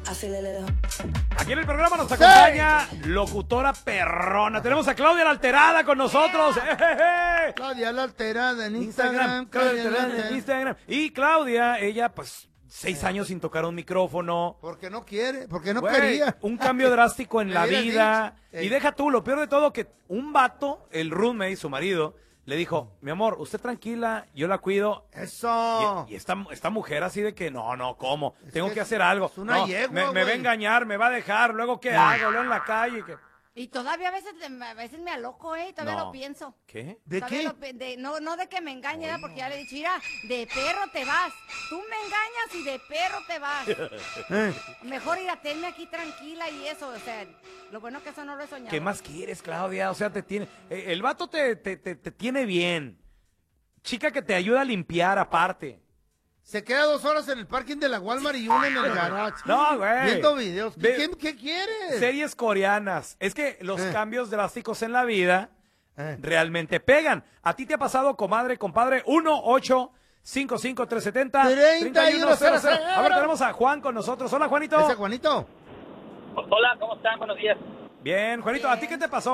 Aquí en el programa nos acompaña locutora perrona. Tenemos a Claudia la Alterada con nosotros. Claudia la Alterada en Instagram. En Instagram. Y Claudia, ella pues 6 años sin tocar un micrófono. Porque no quiere, porque no Güey, quería. Un cambio drástico en la Me hubieras vida. dicho. Y deja tú, lo peor de todo, que un vato, el roommate, su marido, le dijo, mi amor, usted tranquila, yo la cuido. Eso. Y esta mujer así de que, no, Tengo que hacer algo. es una No, yegua, me va a güey. engañar, me va a dejar, luego ¿qué hago? Luego en la calle. Y todavía a veces me aloco, todavía No. lo pienso. ¿Qué? ¿De Todavía qué? no de que me engañe, porque ya le he dicho, mira, de perro te vas. Tú me engañas y de perro te vas. Mejor ir a tenerme aquí tranquila y eso, o sea, lo bueno que eso no lo he soñado. ¿Qué más quieres, Claudia? O sea, te tiene, el vato te tiene bien. Chica que te ayuda a limpiar aparte. Se queda 2 horas en el parking de la Walmart y una en el garage. No, güey. Viendo videos. Ve- ¿Qué quieres? Series coreanas. Es que los cambios drásticos en la vida Eh. realmente pegan. ¿A ti te ha pasado, comadre, compadre? 1-855-370-3100. A ver, tenemos a Juan con nosotros. Hola, Juanito. ¿Ese Juanito? Hola, ¿cómo están? Buenos días. Bien, Juanito, ¿a ti qué te pasó?